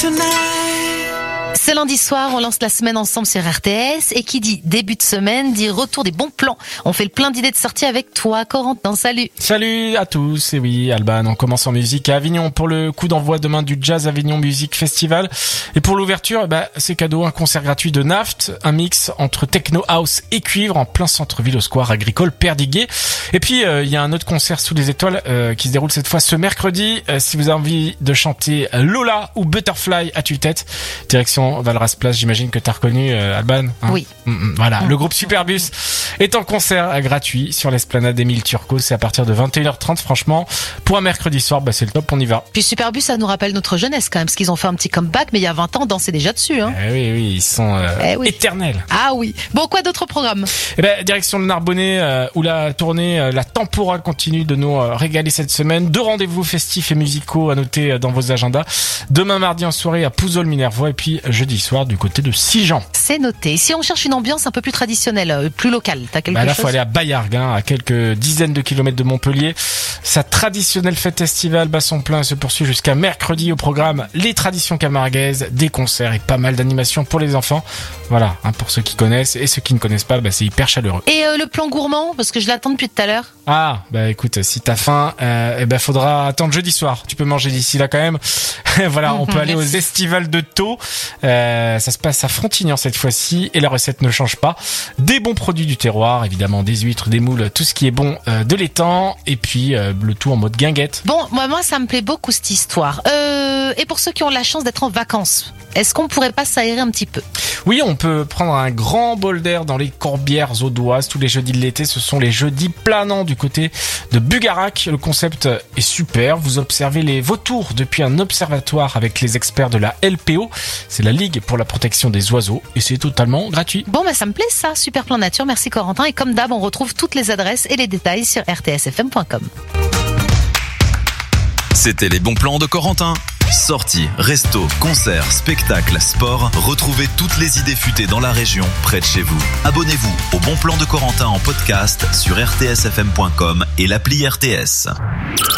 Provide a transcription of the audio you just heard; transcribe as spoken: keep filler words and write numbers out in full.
Ce lundi soir, on lance la semaine ensemble sur R T S et qui dit début de semaine dit retour des bons plans. On fait le plein d'idées de sortie avec toi, Corentin. Salut. Salut à tous. Et oui, Alban, on commence en musique à Avignon pour le coup d'envoi demain du Jazz Avignon Music Festival. Et pour l'ouverture, bah, c'est cadeau, un concert gratuit de Naft, un mix entre techno house et cuivre en plein centre-ville au square agricole Perdiguet. Et puis, il euh, y a un autre concert sous les étoiles euh, qui se déroule cette fois ce mercredi. Euh, si vous avez envie de chanter Lola ou Butterfly à tue-tête, direction Valras Place, j'imagine que t'as reconnu euh, Alban, hein. Oui. Mmh, voilà, mmh. Le groupe Superbus est en concert euh, gratuit sur l'esplanade Émile Turcot, c'est à partir de vingt et une heures trente. Franchement, pour un mercredi soir, bah c'est le top, on y va. Puis Superbus, ça nous rappelle notre jeunesse quand même, parce qu'ils ont fait un petit comeback, mais il y a vingt ans, on dansait déjà dessus, hein. Eh oui, oui, ils sont euh, eh oui. éternels. Ah oui. Bon, quoi d'autre programme? Eh ben, direction le Narbonnais, euh, où la tournée euh, La Tempora continue de nous euh, régaler cette semaine. Deux rendez-vous festifs et musicaux à noter euh, dans vos agendas. Demain mardi en soirée à Pouzol-Minervois et puis jeudi soir du côté de Sijan. C'est noté. Si on cherche une ambiance un peu plus traditionnelle, euh, plus locale, t'as quelque bah là, chose? Faut aller à Bayargues, hein, à quelques dizaines de kilomètres de Montpellier. Sa traditionnelle fête estivale bat son plein et se poursuit jusqu'à mercredi. Au programme les traditions camarguaises, des concerts et pas mal d'animations pour les enfants. Voilà, hein, pour ceux qui connaissent et ceux qui ne connaissent pas, bah, c'est hyper chaleureux. Et euh, le plan gourmand, parce que je l'attends depuis tout à l'heure. Ah, bah écoute, si t'as faim, euh, eh ben faudra attendre jeudi soir. Tu peux manger d'ici là quand même. Voilà, on peut aller aux estivales de Thau. Euh, ça se passe à Frontignan cette fois-ci et la recette ne change pas. Des bons produits du terroir, évidemment des huîtres, des moules, tout ce qui est bon euh, de l'étang et puis euh, le tout en mode guinguette. Bon, moi, moi ça me plaît beaucoup cette histoire. Euh, et pour ceux qui ont la chance d'être en vacances, est-ce qu'on pourrait pas s'aérer un petit peu? Oui, on peut prendre un grand bol d'air dans les Corbières audoises. Tous les jeudis de l'été, ce sont les jeudis planants du côté de Bugarac. Le concept est super. Vous observez les vautours depuis un observatoire avec les experts de la L P O. C'est la Ligue pour la protection des oiseaux et c'est totalement gratuit. Bon, bah ça me plaît ça. Super Plan Nature. Merci Corentin. Et comme d'hab, on retrouve toutes les adresses et les détails sur r t s f m point com. C'était les bons plans de Corentin. Sorties, restos, concerts, spectacles, sport, retrouvez toutes les idées futées dans la région, près de chez vous. Abonnez-vous au Bon Plan de Corentin en podcast sur r t s f m point com et l'appli R T S.